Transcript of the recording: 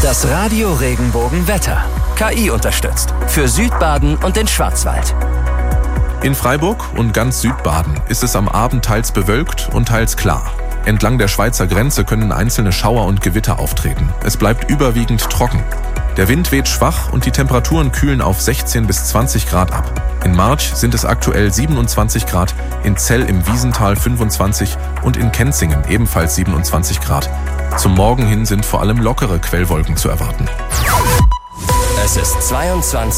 Das Radio Regenbogen-Wetter. KI unterstützt. Für Südbaden und den Schwarzwald. In Freiburg und ganz Südbaden ist es am Abend teils bewölkt und teils klar. Entlang der Schweizer Grenze können einzelne Schauer und Gewitter auftreten. Es bleibt überwiegend trocken. Der Wind weht schwach und die Temperaturen kühlen auf 16 bis 20 Grad ab. In March sind es aktuell 27 Grad, in Zell im Wiesental 25 und in Kenzingen ebenfalls 27 Grad. Zum Morgen hin sind vor allem lockere Quellwolken zu erwarten. Es ist 22